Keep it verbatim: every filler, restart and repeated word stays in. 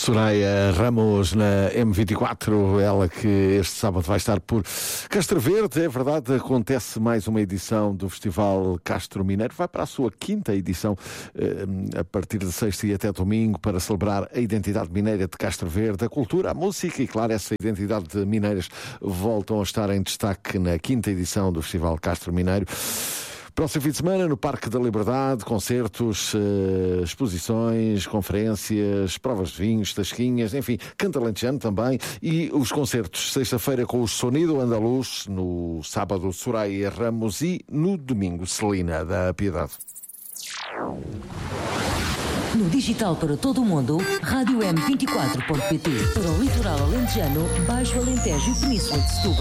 Soraya Ramos na M vinte e quatro, ela que este sábado vai estar por Castro Verde. É verdade, acontece mais uma edição do Festival Castro Mineiro. Vai para a sua quinta edição, a partir de sexta e até domingo, para celebrar a identidade mineira de Castro Verde. A cultura, a música e, claro, essa identidade de mineiras voltam a estar em destaque na quinta edição do Festival Castro Mineiro. Próximo fim de semana, no Parque da Liberdade, concertos, eh, exposições, conferências, provas de vinhos, tasquinhas, enfim, canto alentejano também. E os concertos, sexta-feira com o Sonido Andaluz, no sábado Soraya Ramos e no domingo Celina da Piedade. No digital para todo o mundo, rádio m vinte e quatro ponto pt. Para o litoral alentejano, Baixo Alentejo e Península de Setúbal.